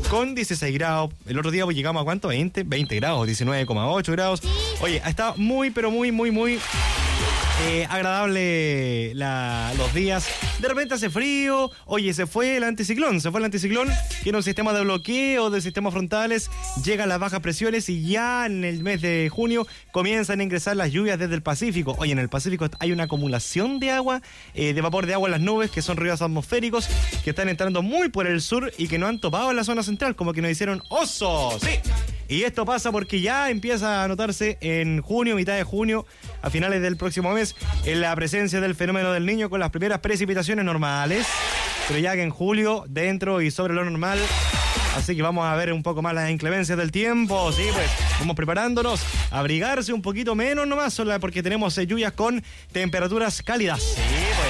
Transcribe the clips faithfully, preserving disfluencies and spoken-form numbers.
con dieciséis grados. El otro día pues, llegamos a ¿cuánto? veinte, veinte grados, diecinueve coma ocho grados. Oye, ha estado muy, pero muy, muy, muy eh, agradable la, los días. De repente hace frío. Oye, se fue el anticiclón, se fue el anticiclón, que era un sistema de bloqueo de sistemas frontales. Llegan las bajas presiones y ya en el mes de junio comienzan a ingresar las lluvias desde el Pacífico. Oye, en el Pacífico hay una acumulación de agua, eh, de vapor de agua en las nubes, que son ríos atmosféricos, que están entrando muy por el sur y que no han topado en la zona central, como que nos hicieron osos. Sí. Y esto pasa porque ya empieza a notarse en junio, mitad de junio, a finales del próximo mes, en la presencia del fenómeno del Niño con las primeras precipitaciones normales, pero ya que en julio, dentro y sobre lo normal. Así que vamos a ver un poco más las inclemencias del tiempo. Sí, pues vamos preparándonos, abrigarse un poquito menos nomás, solo porque tenemos eh, lluvias con temperaturas cálidas. Sí,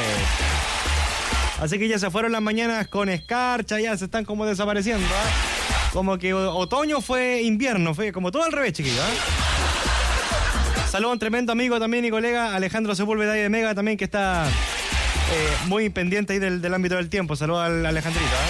pues. Así que ya se fueron las mañanas con escarcha, ya se están como desapareciendo, ¿eh? Como que otoño fue invierno, fue como todo al revés, chiquillo, ¿eh? Saludos a un tremendo amigo también y colega, Alejandro Sepúlveda de Mega también, que está eh, muy pendiente ahí del, del ámbito del tiempo. Saludos al Alejandrito, ¿eh?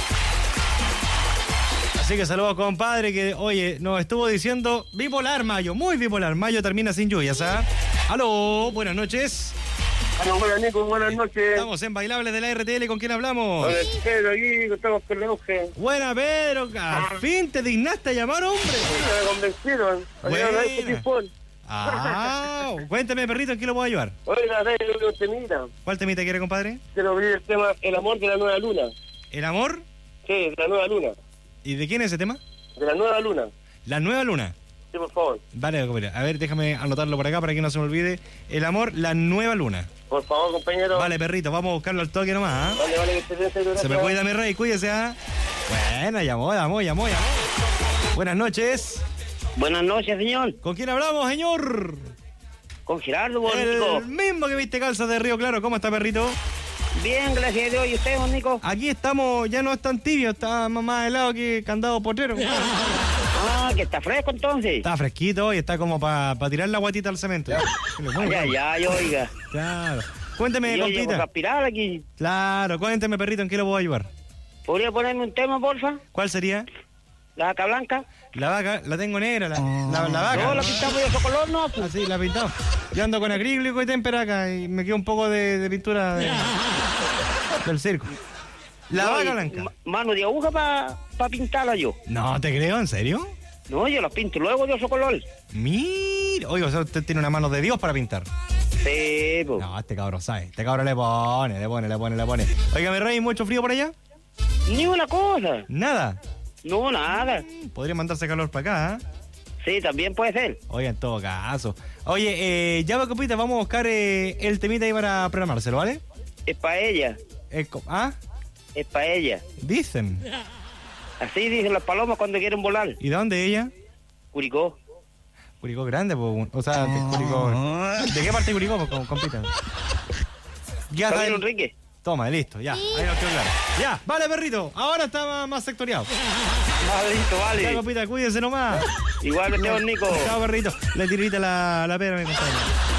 Así que saludos, compadre, que, oye, nos estuvo diciendo bipolar mayo, muy bipolar. Mayo termina sin lluvias, ¿ah? Aló, buenas noches. Aló, buenas, Nico, buenas noches. Estamos en Bailables de la R T L, ¿con quién hablamos? Hola, Pedro, aquí estamos con la hoja. Buena, Pedro, al fin te dignaste a llamar, hombre. Me convencieron. Buena. Ah, cuéntame, perrito, ¿en qué lo puedo ayudar? Oiga, dale un temita. ¿Cuál temita quiere, compadre? Quiero abrir el tema El amor de la nueva luna. ¿El amor? Sí, de la nueva luna. ¿Y de quién es ese tema? De la nueva luna. La nueva luna. Sí, por favor. Vale, compadre. A ver, déjame anotarlo por acá para que no se me olvide. El amor, la nueva luna. Por favor, compañero. Vale, perrito, vamos a buscarlo al toque nomás, ¿eh? Vale, vale, que se te Se me cuida, mi rey, cuídese, ¿ah? ¿eh? Bueno, llamó, llamó, llamó, llamó. Buenas noches. Buenas noches, señor. ¿Con quién hablamos, señor? Con Gerardo, El Nico. mismo que viste calzas de Río Claro. ¿Cómo está, perrito? Bien, gracias a Dios. ¿Y usted, don Nico? Aquí estamos, ya no es tan tibio, está más helado que candado potrero. Ah, que está fresco entonces. Está fresquito y está como para pa tirar la guatita al cemento. Ya, ya, ya, oiga. Claro. Cuénteme, Yo llego compita. a aspirar aquí. Claro, cuénteme, perrito, ¿en qué lo puedo ayudar? ¿Podría ponerme un tema, porfa? ¿Cuál sería? La vaca blanca. La vaca, la tengo negra, la, la, la vaca. No, la pintamos de otro color, no. Pues. Así, la pintamos. Yo ando con acrílico y témpera acá y me queda un poco de, de pintura de, del circo. La No, vaca y blanca. ma- Mano de aguja para pa pintarla yo. No te creo, ¿en serio? No, yo la pinto luego de otro color. Mira, oiga, o sea, usted tiene una mano de Dios para pintar. Sí, pues. No, este cabrón sabe. Este cabrón le pone, le pone, le pone, le pone. Oiga, mi rey, ¿mucho frío por allá? Ni una cosa. Nada. No, nada. Podría mandarse calor para acá, ¿eh? Sí, también puede ser. Oye, en todo caso. Oye, eh, ya va, compita, vamos a buscar eh, el temita ahí para programárselo, ¿vale? Es para ella. Eh, co- ¿Ah? Es para ella. Dicen. Así dicen las palomas cuando quieren volar. ¿Y de dónde ella? Curicó. Curicó grande, po. O sea, de Curicó. ¿De qué parte de Curicó, po, compita? Ya está. Javier el- Enrique. Toma, listo, ya. Ahí nos quedó claro. Ya, vale, perrito. Ahora está más, más sectoriado. Ah, listo, Ya, vale. compita, cuídese nomás. Igualmente, don Nico. Chao, perrito. Le tirita la, la pera, mi compañero.